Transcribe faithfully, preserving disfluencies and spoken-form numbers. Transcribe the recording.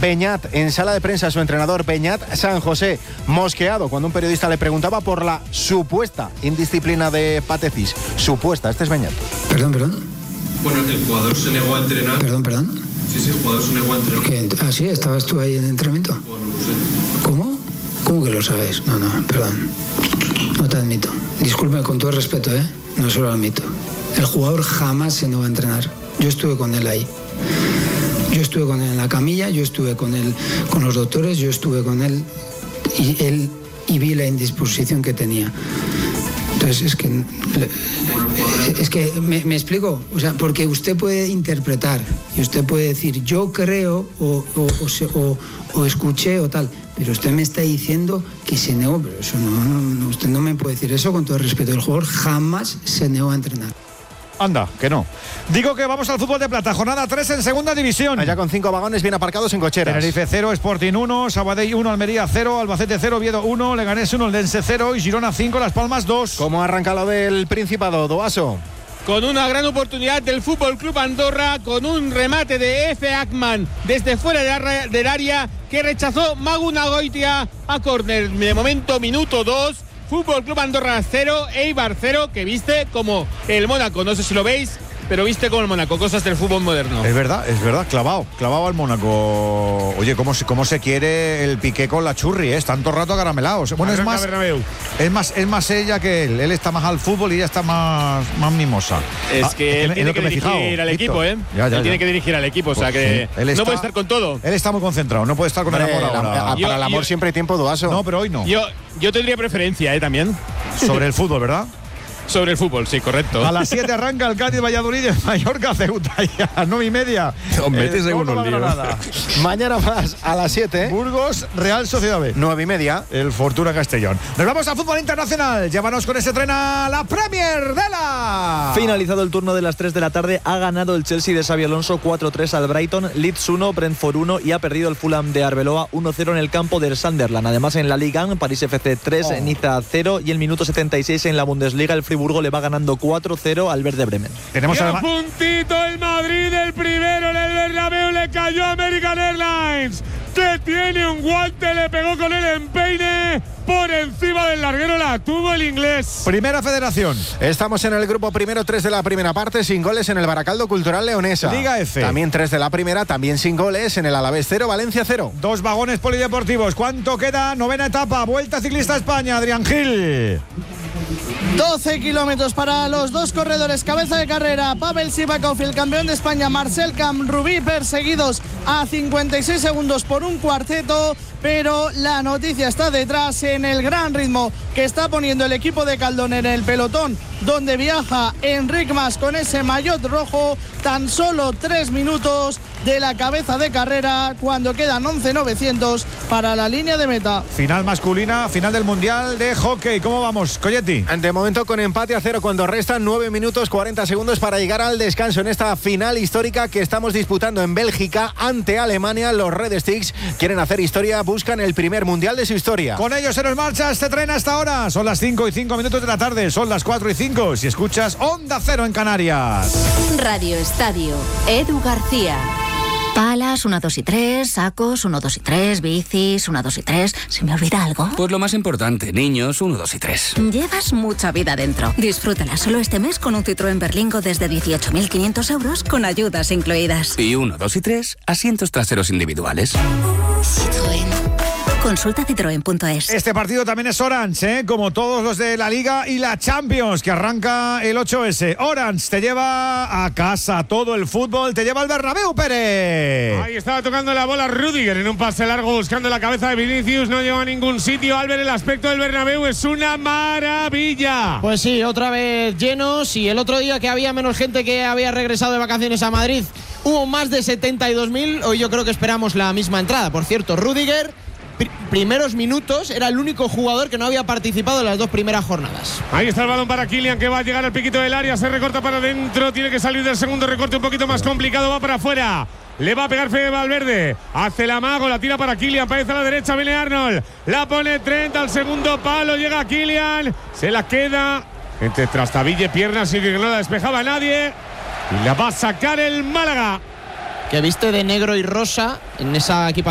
Beñat, en sala de prensa, su entrenador Beñat San José, mosqueado cuando un periodista le preguntaba por la supuesta indisciplina de Patecis. Supuesta, este es Beñat. Perdón, perdón. Bueno, el jugador se negó a entrenar. Perdón, perdón. Sí, sí, el jugador se negó a entrenar. ¿Qué? Ah, sí, ¿estabas tú ahí en el entrenamiento? Bueno, no sé. ¿Cómo? ¿Cómo que lo sabes? No, no, perdón. No te admito. Disculpe, con todo el respeto, ¿eh? No se lo admito. El jugador jamás se negó a entrenar. Yo estuve con él ahí. Yo estuve con él en la camilla, yo estuve con él, con los doctores, yo estuve con él y él y vi la indisposición que tenía. Entonces, es que, es que me, me explico, o sea, porque usted puede interpretar y usted puede decir, yo creo o, o, o, se, o, o escuché o tal, pero usted me está diciendo que se negó, pero eso no, no, no, usted no me puede decir eso con todo el respeto. El jugador jamás se negó a entrenar. Anda, que no. Digo que vamos al fútbol de plata. Jornada tres en segunda división. Allá con cinco vagones bien aparcados en cocheras. Tenerife cero, Sporting uno, Sabadell uno, Almería cero, Albacete cero, Oviedo uno, Leganés uno, Eldense cero y Girona cinco, Las Palmas dos. ¿Cómo arranca lo del Principado, Doaso? Con una gran oportunidad del Fútbol Club Andorra, con un remate de Efe Akman desde fuera del área que rechazó Magu Nagoitia a córner. De momento, minuto dos. Fútbol Club Andorra cero, Eibar cero, que viste como el Mónaco, no sé si lo veis, pero viste como el Mónaco, cosas del fútbol moderno. Es verdad, es verdad, clavado, clavado al Mónaco. Oye, cómo se, cómo se quiere el Piqué con la Churri, ¿eh? Tanto rato caramelados. Bueno, es más, es más es más ella que él. Él está más al fútbol y ella está más, más mimosa. Es ah, que él en, tiene en que, que dirigir fijado, al Víctor. equipo, ¿eh? Ya, ya, él ya. tiene que dirigir al equipo, pues o sea que sí, no está, puede estar con todo. Él está muy concentrado, no puede estar con Hombre, el amor ahora. La, yo, para el amor yo, siempre hay tiempo, Doaso. No, pero hoy no. Yo, yo tendría preferencia, ¿eh? También. Sobre el fútbol, ¿verdad? Sobre el fútbol, sí, correcto. A las siete arranca el Cádiz Valladolid en Mallorca, Ceuta, y a las nueve y media. Hombre, te seguro el lío. Mañana más a las siete. Burgos, Real Sociedad B. nueve y media. El Fortuna Castellón. Nos vamos a fútbol internacional. Llévanos con ese tren a la Premier de la. Finalizado el turno de las tres de la tarde, ha ganado el Chelsea de Xabi Alonso cuatro tres al Brighton, Leeds uno, Brentford uno y ha perdido el Fulham de Arbeloa uno cero en el campo del Sunderland. Además, en la Liga, París F C tres, oh. Niza cero y el minuto setenta y seis en la Bundesliga, el Friburgo le va ganando cuatro cero al Werder Bremen. Tenemos a puntito el Madrid, el primero en el Bernabéu, le cayó a American Airlines, que tiene un guante, le pegó con el empeine por encima del larguero, la tuvo el inglés. Primera Federación. Estamos en el grupo primero, tres de la primera parte, sin goles en el Baracaldo Cultural Leonesa. Liga F. También tres de la primera, también sin goles en el Alavés cero, Valencia cero. Dos vagones polideportivos. ¿Cuánto queda? Novena etapa, Vuelta Ciclista España, Adrián Gil. doce kilómetros para los dos corredores, cabeza de carrera Pavel Sivakov y el campeón de España Marcel Camrubí, perseguidos a cincuenta y seis segundos por un cuarteto, pero la noticia está detrás en el gran ritmo que está poniendo el equipo de Caldón en el pelotón, donde viaja Enric Mas con ese maillot rojo, tan solo tres minutos de la cabeza de carrera cuando quedan once novecientos para la línea de meta. Final masculina, final del Mundial de Hockey. ¿Cómo vamos, Colletti? De momento con empate a cero cuando restan nueve minutos cuarenta segundos para llegar al descanso en esta final histórica que estamos disputando en Bélgica ante Alemania. Los Red Sticks quieren hacer historia, buscan el primer Mundial de su historia. Con ellos se nos marcha este tren hasta ahora. Son las cinco y cinco minutos de la tarde, son las cuatro y cinco. Si escuchas Onda Cero en Canarias. Radio Estadio, Edu García. Palas, uno, dos y tres, sacos, uno, dos y tres, bicis, uno, dos y tres. ¿Se me olvida algo? Pues lo más importante, niños, uno, dos y tres. Llevas mucha vida dentro. Disfrútala solo este mes con un Citroën Berlingo desde dieciocho mil quinientos euros con ayudas incluidas. Y uno, dos y tres, asientos traseros individuales. Citroën. Consulta citroen punto es. Este partido también es Orange, ¿eh? Como todos los de la Liga y la Champions, que arranca el ocho ese. Orange te lleva a casa todo el fútbol, te lleva al Bernabéu, Pérez. Ahí estaba tocando la bola Rüdiger en un pase largo buscando la cabeza de Vinicius, no llegó a ningún sitio. Albert, el aspecto del Bernabéu es una maravilla. Pues sí, otra vez llenos, y el otro día que había menos gente que había regresado de vacaciones a Madrid, hubo más de setenta y dos mil. Hoy yo creo que esperamos la misma entrada. Por cierto, Rüdiger, primeros minutos, era el único jugador que no había participado en las dos primeras jornadas. Ahí está el balón para Kylian, que va a llegar al piquito del área, se recorta para adentro, tiene que salir del segundo recorte un poquito más complicado, va para afuera, le va a pegar Fede Valverde, hace la mago, la tira para Kylian, parece a la derecha, viene Arnold, la pone Trent al segundo palo, llega Kylian, se la queda entre Trastaville, piernas, y que no la despejaba nadie, y la va a sacar el Málaga, que viste de negro y rosa en esa equipación